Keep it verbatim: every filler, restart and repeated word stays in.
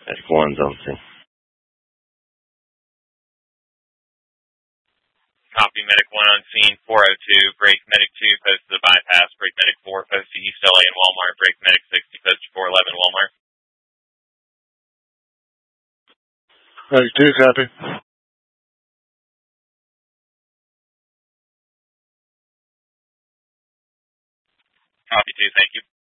Medic one's on scene. Copy, Medic one on scene, four oh two, break Medic two, post to the bypass, break Medic four, post to East L A and Walmart, break Medic sixty, post to four eleven Walmart. Medic two, copy. Copy two, thank you.